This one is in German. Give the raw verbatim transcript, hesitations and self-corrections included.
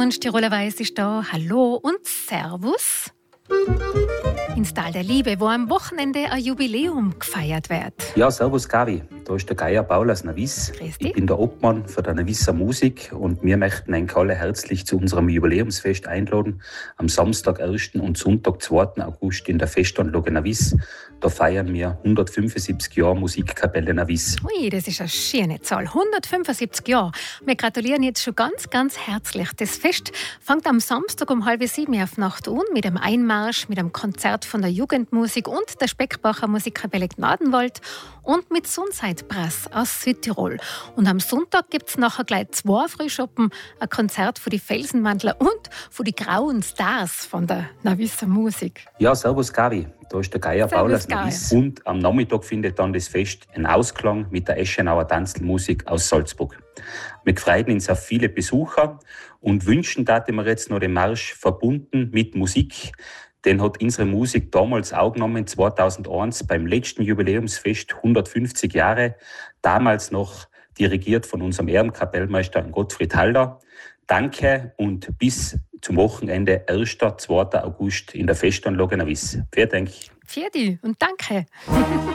und Tiroler Weiß ist da. Hallo und Servus. Ins Tal der Liebe, wo am Wochenende ein Jubiläum gefeiert wird. Ja, servus Gavi, da ist der Geier Paul aus Navis. Ich bin der Obmann für der Navisser Musik und wir möchten euch alle herzlich zu unserem Jubiläumsfest einladen. Am Samstag, ersten und Sonntag, zweiten August in der Festanlage Navis. Da feiern wir hundertfünfundsiebzig Jahre Musikkapelle Navis. Ui, das ist eine schöne Zahl. hundertfünfundsiebzig Jahre. Wir gratulieren jetzt schon ganz, ganz herzlich. Das Fest fängt am Samstag um halb sieben auf Nacht an mit einem Einmarsch, mit einem Konzert von der Jugendmusik und der Speckbacher Musikkapelle Gnadenwald und mit Sunseitbrass aus Südtirol. Und am Sonntag gibt es nachher gleich zwei Frühschoppen, ein Konzert von die Felsenwandler und von die grauen Stars von der Navisser Musik. Ja, servus Gavi, da ist der Geier Paul aus Navis. Und am Nachmittag findet dann das Fest einen Ausklang mit der Eschenauer Tanzmusik aus Salzburg. Wir freuen uns auf viele Besucher und wünschen, dass wir jetzt noch den Marsch verbunden mit Musik. Den hat unsere Musik damals auch genommen, zweitausendeins, beim letzten Jubiläumsfest, hundertfünfzig Jahre, damals noch dirigiert von unserem Ehrenkapellmeister Gottfried Halder. Danke und bis zum Wochenende, ersten und zweiten August in der Festanlage Navis. Vielen Dank. Vielen Dank und danke.